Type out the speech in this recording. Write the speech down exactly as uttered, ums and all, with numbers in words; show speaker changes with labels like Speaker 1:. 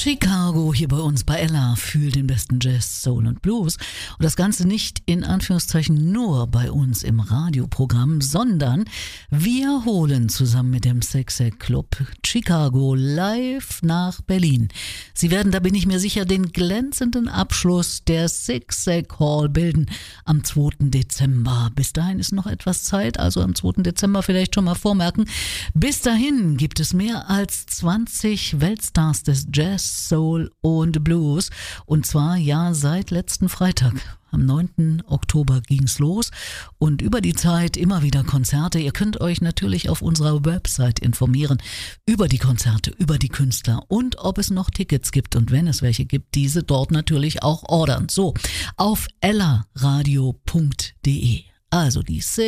Speaker 1: Chicago hier bei uns bei Ella fühlt den besten Jazz, Soul und Blues. Und das Ganze nicht in Anführungszeichen nur bei uns im Radioprogramm, sondern wir holen zusammen mit dem Sexec Club Chicago live nach Berlin. Sie werden, da bin ich mir sicher, den glänzenden Abschluss der Sexec Hall bilden am zweiten Dezember. Bis dahin ist noch etwas Zeit, also am zweiten Dezember vielleicht schon mal vormerken. Bis dahin gibt es mehr als zwanzig Weltstars des Jazz, Soul und Blues. Und zwar ja seit letzten Freitag. Am neunten Oktober ging's los und über die Zeit immer wieder Konzerte. Ihr könnt euch natürlich auf unserer Website informieren über die Konzerte, über die Künstler und ob es noch Tickets gibt und wenn es welche gibt, diese dort natürlich auch ordern. So, auf ella radio punkt de. Also die